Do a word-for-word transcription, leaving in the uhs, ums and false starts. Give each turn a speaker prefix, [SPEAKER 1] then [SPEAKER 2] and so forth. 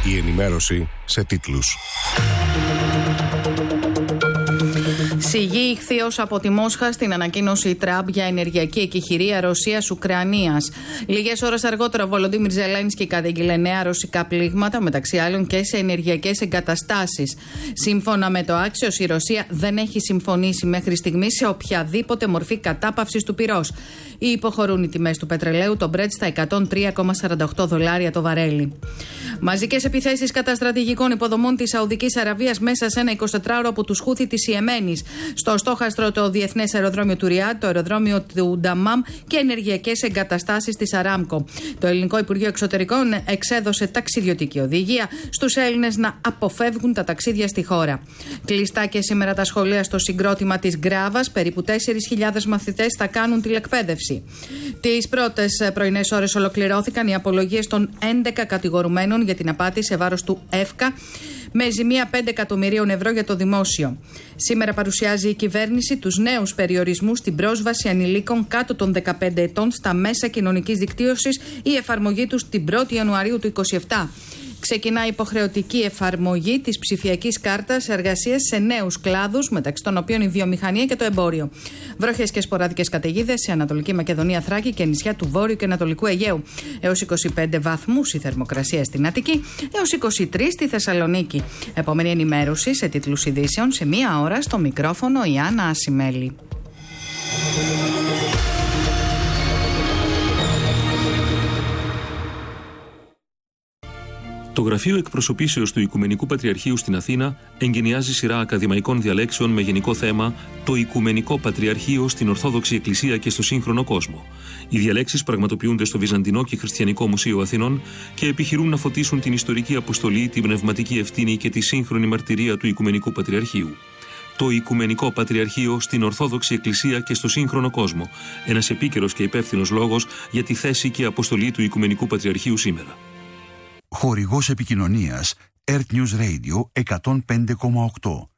[SPEAKER 1] Η ενημέρωση σε τίτλους.
[SPEAKER 2] Σιγή ηχθείως από τη Μόσχα στην ανακοίνωση Τραμπ για ενεργειακή εκεχηρία Ρωσίας-Ουκρανίας. Λίγες ώρες αργότερα, ο Βολοντίμιρ Ζελένσκι κατήγγειλε νέα ρωσικά πλήγματα, μεταξύ άλλων και σε ενεργειακές εγκαταστάσεις. Σύμφωνα με το Axios, η Ρωσία δεν έχει συμφωνήσει μέχρι στιγμή σε οποιαδήποτε μορφή κατάπαυσης του πυρός. Υποχωρούν οι τιμές του πετρελαίου, το Brent στα εκατόν τρία κόμμα σαράντα οκτώ δολάρια το βαρέλι. Μαζικές επιθέσεις κατά στρατηγικών υποδομών της Σαουδικής Αραβίας μέσα σε ένα εικοσιτετράωρο από τους Χούθι της Ιεμένης. Στο στόχαστρο το διεθνές αεροδρόμιο του Ριάντ, το αεροδρόμιο του Νταμάμ και ενεργειακές εγκαταστάσεις της Αράμκο. Το Ελληνικό Υπουργείο Εξωτερικών εξέδωσε ταξιδιωτική οδηγία στους Έλληνες να αποφεύγουν τα ταξίδια στη χώρα. Κλειστά και σήμερα τα σχολεία στο συγκρότημα της Γκράβας. Περίπου τέσσερις χιλιάδες μαθητές θα κάνουν τηλεκπαίδευση. Τις πρώτες πρωινές ώρες ολοκληρώθηκαν οι απολογίες των έντεκα κατηγορουμένων για την απάτη σε βάρος του ΕΦΚΑ, με ζημία πέντε εκατομμυρίων ευρώ για το δημόσιο. Σήμερα παρουσιάζει η κυβέρνηση τους νέους περιορισμούς στην πρόσβαση ανηλίκων κάτω των δεκαπέντε ετών στα μέσα κοινωνικής δικτύωσης, η εφαρμογή τους την πρώτη Ιανουαρίου του είκοσι επτά. Ξεκινά υποχρεωτική εφαρμογή της ψηφιακής κάρτας εργασίας σε νέους κλάδους, μεταξύ των οποίων η βιομηχανία και το εμπόριο. Βροχές και σποραδικές καταιγίδες σε Ανατολική Μακεδονία, Θράκη και νησιά του Βόρειου και Ανατολικού Αιγαίου. Έως είκοσι πέντε βαθμούς η θερμοκρασία στην Αττική, έως είκοσι τρεις στη Θεσσαλονίκη. Επόμενη ενημέρωση σε τίτλους ειδήσεων σε μία ώρα, στο μικρόφωνο η Άννα Ασημέλη.
[SPEAKER 3] Το Γραφείο Εκπροσωπήσεως του Οικουμενικού Πατριαρχείου στην Αθήνα εγκαινιάζει σειρά ακαδημαϊκών διαλέξεων με γενικό θέμα «Το Οικουμενικό Πατριαρχείο στην Ορθόδοξη Εκκλησία και στο σύγχρονο κόσμο». Οι διαλέξεις πραγματοποιούνται στο Βυζαντινό και Χριστιανικό Μουσείο Αθηνών και επιχειρούν να φωτίσουν την ιστορική αποστολή, την πνευματική ευθύνη και τη σύγχρονη μαρτυρία του Οικουμενικού Πατριαρχείου. Το Οικουμενικό Πατριαρχείο στην Ορθόδοξη Εκκλησία και στο σύγχρονο κόσμο. Ένας επίκαιρος και υπεύθυνος λόγος για τη θέση και αποστολή του Οικουμενικού Πατριαρχείου σήμερα.
[SPEAKER 4] Χορηγός επικοινωνίας Earth News Radio εκατόν πέντε κόμμα οκτώ.